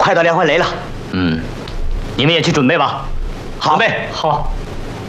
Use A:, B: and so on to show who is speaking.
A: 快到梁怀雷了。
B: 嗯，你们也去准备吧。
A: 好，
B: 准备
A: 好。